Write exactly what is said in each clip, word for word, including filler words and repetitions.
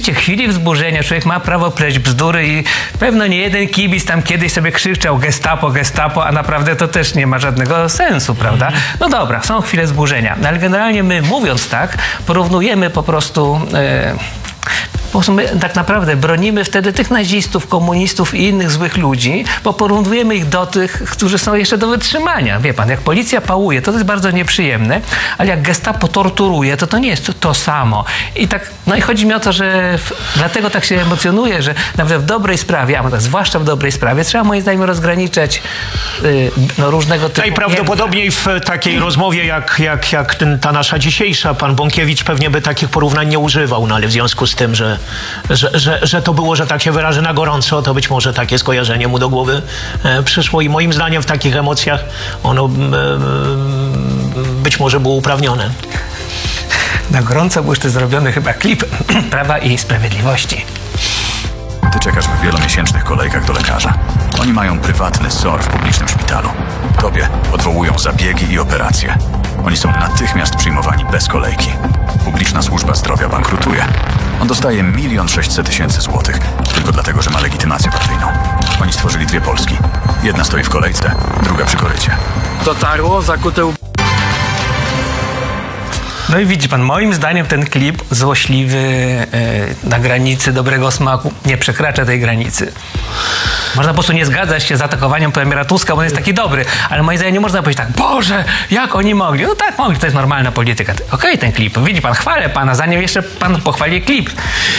oczywiście chwili wzburzenia, człowiek ma prawo pleść bzdury i pewno nie jeden kibic tam kiedyś sobie krzyczał gestapo, gestapo, a naprawdę to też nie ma żadnego sensu, prawda? No dobra, są chwile wzburzenia, no ale generalnie my, mówiąc tak, porównujemy po prostu... E, Po prostu my tak naprawdę bronimy wtedy tych nazistów, komunistów i innych złych ludzi, bo porównujemy ich do tych, którzy są jeszcze do wytrzymania. Wie pan, jak policja pałuje, to jest bardzo nieprzyjemne, ale jak gestapo torturuje, to to nie jest to samo. I tak, no i chodzi mi o to, że w, dlatego tak się emocjonuję, że nawet w dobrej sprawie, a zwłaszcza w dobrej sprawie, trzeba moim zdaniem rozgraniczać yy, no, różnego typu... Najprawdopodobniej w takiej rozmowie jak, jak, jak ten, ta nasza dzisiejsza, pan Bąkiewicz pewnie by takich porównań nie używał, no ale w związku z tym, że Że, że, że to było, że tak się wyrażę, na gorąco, to być może takie skojarzenie mu do głowy e, przyszło i moim zdaniem w takich emocjach ono e, być może było uprawnione. Na gorąco był jeszcze zrobiony chyba klip Prawa i Sprawiedliwości. Ty czekasz w wielomiesięcznych kolejkach do lekarza. Oni mają prywatny S O R w publicznym szpitalu. Tobie odwołują zabiegi i operacje. Oni są natychmiast przyjmowani bez kolejki. Publiczna służba zdrowia bankrutuje. On dostaje milion sześćset tysięcy złotych tylko dlatego, że ma legitymację partyjną. Oni stworzyli dwie Polski. Jedna stoi w kolejce, druga przy korycie. Dotarło, zakute... No i widzi pan, moim zdaniem ten klip złośliwy, yy, na granicy dobrego smaku, nie przekracza tej granicy. Można po prostu nie zgadzać się z atakowaniem premiera Tuska, bo on jest taki dobry, ale moim zdaniem nie można powiedzieć tak, Boże, jak oni mogli? No tak mogli, to jest normalna polityka. Okej, okay, ten klip, widzi pan, chwalę pana, zanim jeszcze pan pochwali klip.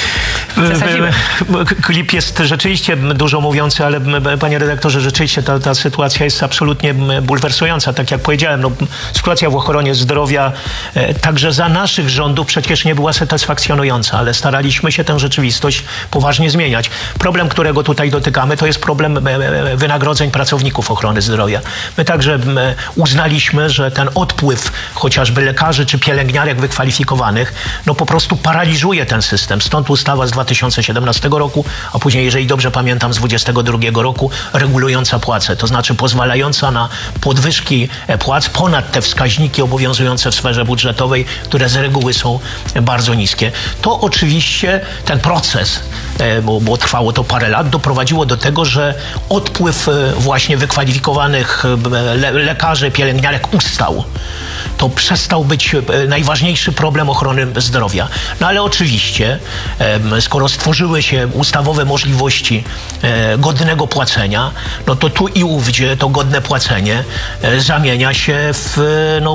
Klip jest rzeczywiście dużo mówiący, ale panie redaktorze, rzeczywiście ta, ta sytuacja jest absolutnie bulwersująca. Tak jak powiedziałem, no, sytuacja w ochronie zdrowia e, także za naszych rządów przecież nie była satysfakcjonująca, ale staraliśmy się tę rzeczywistość poważnie zmieniać. Problem, którego tutaj dotykamy, to jest problem e, wynagrodzeń pracowników ochrony zdrowia. My także e, uznaliśmy, że ten odpływ chociażby lekarzy czy pielęgniarek wykwalifikowanych, no po prostu paraliżuje ten system. Stąd ustawa z dwa tysiące siedemnastego roku, a później, jeżeli dobrze pamiętam, z dwudziestego drugiego roku regulująca płace, to znaczy pozwalająca na podwyżki płac ponad te wskaźniki obowiązujące w sferze budżetowej, które z reguły są bardzo niskie. To oczywiście ten proces, bo, bo trwało to parę lat, doprowadziło do tego, że odpływ właśnie wykwalifikowanych le lekarzy, pielęgniarek ustał. To przestał być najważniejszy problem ochrony zdrowia. No ale oczywiście, skoro stworzyły się ustawowe możliwości godnego płacenia, no to tu i ówdzie to godne płacenie zamienia się w, no,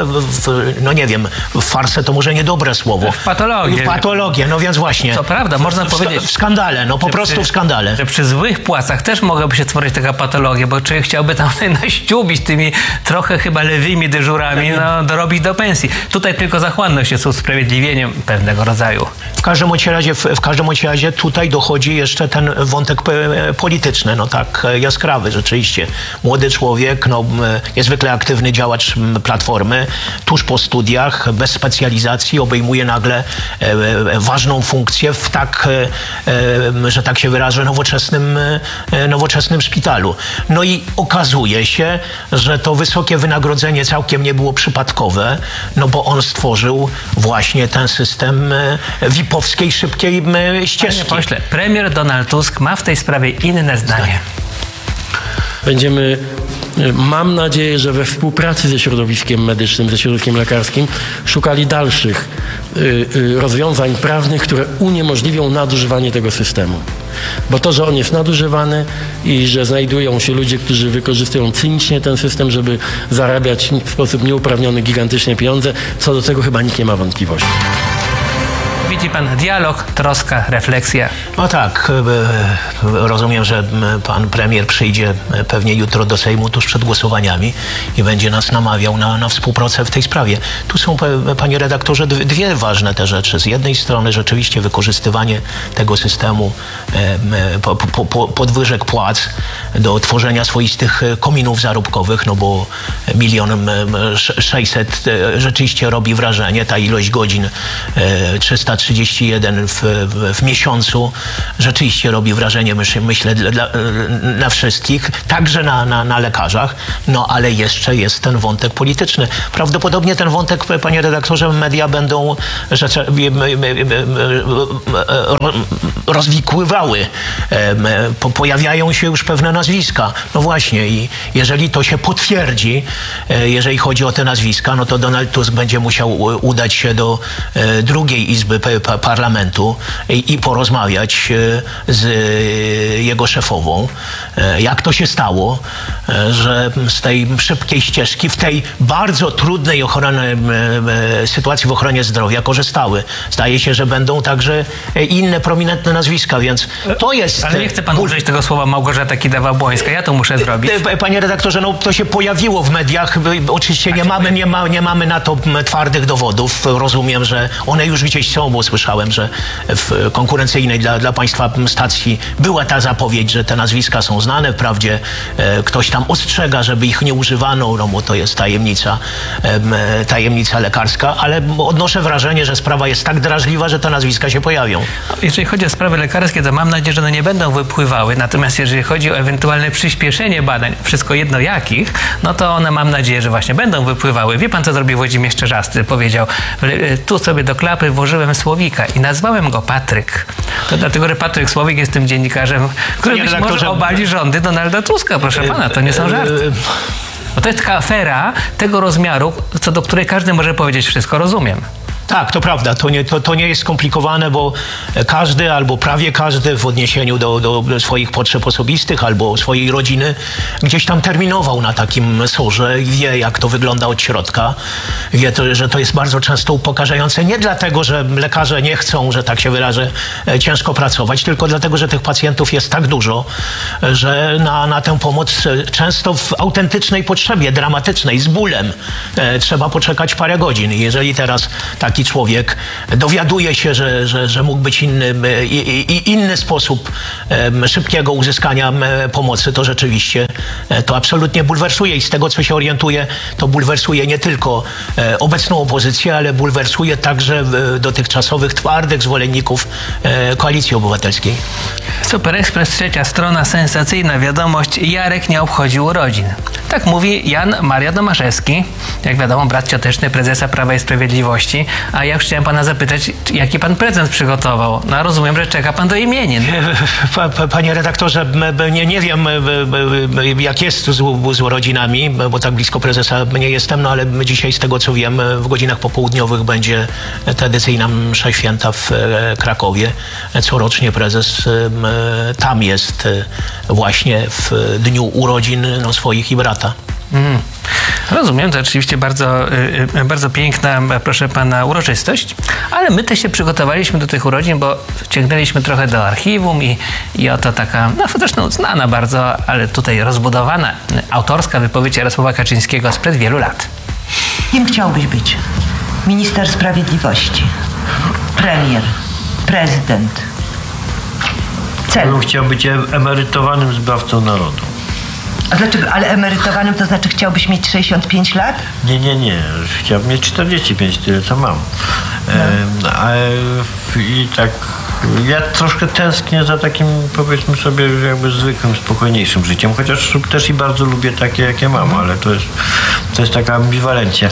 w, no nie wiem, w farsę to może niedobre słowo. W patologię. W patologię, no więc właśnie. Co prawda, można w, powiedzieć... W skandale, no po prostu przy, w skandale. Że przy złych płacach też mogłaby się tworzyć taka patologia, bo człowiek chciałby tam naściubić tymi trochę chyba lewymi dyżurami, no, dorobić do pensji. Tutaj tylko zachłanność jest usprawiedliwieniem pewnego rodzaju. W każdym razie, w, w każdym razie tutaj dochodzi jeszcze ten wątek polityczny, no tak jaskrawy rzeczywiście. Młody człowiek, no niezwykle aktywny działacz Platformy, tuż po studiach, bez specjalizacji, obejmuje nagle e, ważną funkcję w tak, e, że tak się wyrażę, nowoczesnym, e, nowoczesnym szpitalu. No i okazuje się, że to wysokie wynagrodzenie całkiem nie było przypadkowe, no bo on stworzył właśnie ten system V I P-owskiej szybkiej ścieżki. Panie pośle, premier Donald Tusk ma w tej sprawie inne zdanie. Będziemy, mam nadzieję, że we współpracy ze środowiskiem medycznym, ze środowiskiem lekarskim szukali dalszych y, y, rozwiązań prawnych, które uniemożliwią nadużywanie tego systemu. Bo to, że on jest nadużywany i że znajdują się ludzie, którzy wykorzystują cynicznie ten system, żeby zarabiać w sposób nieuprawniony gigantyczne pieniądze, co do tego chyba nikt nie ma wątpliwości. Widzi pan dialog, troska, refleksja. No tak, rozumiem, że pan premier przyjdzie pewnie jutro do Sejmu tuż przed głosowaniami i będzie nas namawiał na, na współpracę w tej sprawie. Tu są, panie redaktorze, dwie ważne te rzeczy. Z jednej strony rzeczywiście wykorzystywanie tego systemu po, po, podwyżek płac do tworzenia swoistych kominów zarobkowych, no bo milion sześćset rzeczywiście robi wrażenie, ta ilość godzin trzysta trzydzieści trzydzieści jeden w, w, w miesiącu rzeczywiście robi wrażenie, myślę, myślę dla, na wszystkich, także na, na, na lekarzach, no ale jeszcze jest ten wątek polityczny. Prawdopodobnie ten wątek, panie redaktorze, media będą rzeczy, rozwikływały. Po, pojawiają się już pewne nazwiska. No właśnie i jeżeli to się potwierdzi, jeżeli chodzi o te nazwiska, no to Donald Tusk będzie musiał udać się do drugiej izby parlamentu i, i porozmawiać z jego szefową. Jak to się stało, że z tej szybkiej ścieżki, w tej bardzo trudnej ochrony, sytuacji w ochronie zdrowia korzystały. Zdaje się, że będą także inne prominentne nazwiska, więc to jest... Ale nie chce pan użyć tego słowa Małgorzata Kidawa-Błońska. Ja to muszę zrobić. Panie redaktorze, no to się pojawiło w mediach. Oczywiście nie mamy, nie, ma, nie mamy na to twardych dowodów. Rozumiem, że one już gdzieś są, bo słyszałem, że w konkurencyjnej dla, dla państwa stacji była ta zapowiedź, że te nazwiska są znane. Wprawdzie e, ktoś tam ostrzega, żeby ich nie używano, no bo to jest tajemnica, e, tajemnica lekarska, ale odnoszę wrażenie, że sprawa jest tak drażliwa, że te nazwiska się pojawią. Jeżeli chodzi o sprawy lekarskie, to mam nadzieję, że one nie będą wypływały. Natomiast jeżeli chodzi o ewentualne przyspieszenie badań, wszystko jedno jakich, no to one mam nadzieję, że właśnie będą wypływały. Wie pan, co zrobił Włodzimierz Czerzasty? Powiedział, tu sobie do klapy włożyłem Słowika i nazwałem go Patryk. To dlatego, że Patryk Słowik jest tym dziennikarzem, który być może obali rządy Donalda Tuska. Proszę pana, to nie są żarty. Bo to jest taka afera tego rozmiaru, co do której każdy może powiedzieć wszystko rozumiem. Tak, to prawda. To nie, to, to nie jest skomplikowane, bo każdy albo prawie każdy w odniesieniu do, do swoich potrzeb osobistych albo swojej rodziny gdzieś tam terminował na takim sorze i wie, jak to wygląda od środka. Wie, to, że to jest bardzo często upokarzające. Nie dlatego, że lekarze nie chcą, że tak się wyrażę, ciężko pracować, tylko dlatego, że tych pacjentów jest tak dużo, że na, na tę pomoc często w autentycznej potrzebie, dramatycznej, z bólem trzeba poczekać parę godzin. I jeżeli teraz taki człowiek dowiaduje się, że, że, że mógł być inny, i, i, inny sposób um, szybkiego uzyskania um, pomocy, to rzeczywiście um, to absolutnie bulwersuje i z tego, co się orientuje, to bulwersuje nie tylko um, obecną opozycję, ale bulwersuje także um, dotychczasowych twardych zwolenników um, Koalicji Obywatelskiej. Super Express, trzecia strona, sensacyjna wiadomość. Jarek nie obchodził urodzin. Tak mówi Jan Maria Domaszewski, jak wiadomo, brat cioteczny prezesa Prawa i Sprawiedliwości. A ja już chciałem pana zapytać, jaki pan prezent przygotował? No rozumiem, że czeka pan do imienin. Panie redaktorze, nie, nie wiem, jak jest z, z urodzinami, bo tak blisko prezesa nie jestem, no ale dzisiaj z tego, co wiem, w godzinach popołudniowych będzie tradycyjna msza święta w Krakowie. Corocznie prezes tam jest właśnie w dniu urodzin no, swoich i brata. Mm. Rozumiem, to oczywiście bardzo, bardzo piękna, proszę pana, uroczystość, ale my też się przygotowaliśmy do tych urodzin, bo wciągnęliśmy trochę do archiwum i, i oto taka, no zresztą znana bardzo, ale tutaj rozbudowana, autorska wypowiedź Jarosława Kaczyńskiego sprzed wielu lat. Kim chciałbyś być? Minister Sprawiedliwości, premier, prezydent. Cel. Ja bym chciał być emerytowanym zbawcą narodu. A dlaczego? Ale emerytowanym to znaczy chciałbyś mieć sześćdziesiąt pięć lat? Nie, nie, nie. Chciałbym mieć czterdzieści pięć, tyle co mam. No. E, a, I tak ja troszkę tęsknię za takim, powiedzmy sobie, jakby zwykłym, spokojniejszym życiem, chociaż też i bardzo lubię takie, jakie mam, ale to jest, to jest taka ambiwalencja.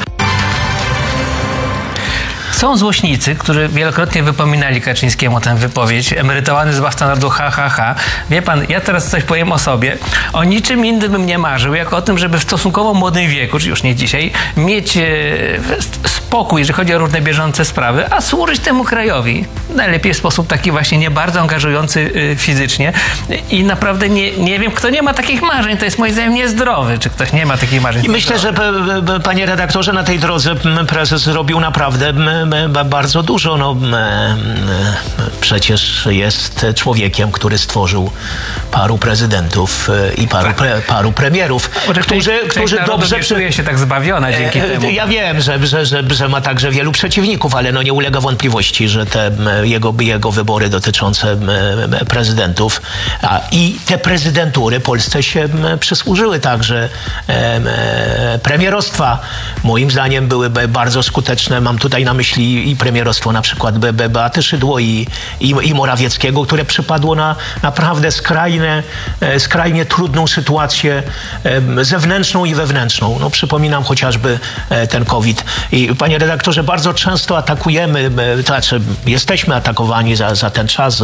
Są złośnicy, którzy wielokrotnie wypominali Kaczyńskiemu tę wypowiedź. Emerytowany zbawca narodu, ha, ha, ha. Wie pan, ja teraz coś powiem o sobie. O niczym innym bym nie marzył, jak o tym, żeby w stosunkowo młodym wieku, czy już nie dzisiaj, mieć e, spokój, jeżeli chodzi o różne bieżące sprawy, a służyć temu krajowi. Najlepiej w sposób taki właśnie nie bardzo angażujący e, fizycznie. I naprawdę nie, nie wiem, kto nie ma takich marzeń. To jest moim zdaniem niezdrowy, czy ktoś nie ma takich marzeń. I myślę, że panie redaktorze, na tej drodze prezes zrobił naprawdę bardzo dużo. No, przecież jest człowiekiem, który stworzył paru prezydentów e, i paru, pre, paru premierów, Może którzy, część, którzy część dobrze... nie czuje się tak zbawiona dzięki E, temu. Ja wiem, że, że, że, że ma także wielu przeciwników, ale no nie ulega wątpliwości, że te m, jego, jego wybory dotyczące m, m, prezydentów a, i te prezydentury Polsce się m, przysłużyły także em, e, premierostwa. Moim zdaniem były be- bardzo skuteczne. Mam tutaj na myśli i premierostwo na przykład Be- Be- Beaty Szydło i, i, i Morawieckiego, które przypadło na naprawdę skrajne, e, skrajnie trudną sytuację em, zewnętrzną i wewnętrzną. No, przypominam chociażby e, ten COVID. I panie redaktorze, bardzo często atakujemy, e, to znaczy jesteśmy atakowani za, za ten czas